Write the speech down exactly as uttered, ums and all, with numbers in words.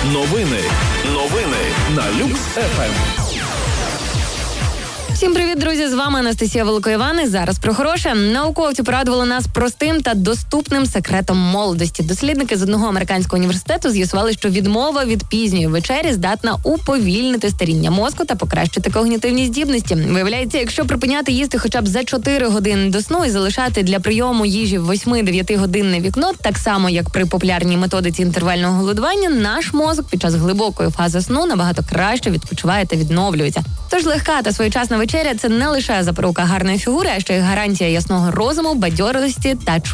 Новини. Новини на Люкс еф ем. Всім привіт, друзі! З вами Анастасія Великоїван. Зараз про хороше. Науковці порадували нас простим та доступним секретом молодості. Дослідники з одного американського університету з'ясували, що відмова від пізньої вечері здатна уповільнити старіння мозку та покращити когнітивні здібності. Виявляється, якщо припиняти їсти хоча б за чотири години до сну і залишати для прийому їжі восьми-дев'яти годинне вікно, так само, як при популярній методиці інтервального голодування, наш мозок під час глибокої фази сну набагато краще відпочиває та відновлюється. Тож легка та своєчасна вечеря – це не лише запорука гарної фігури, а ще й гарантія ясного розуму, бадьорості та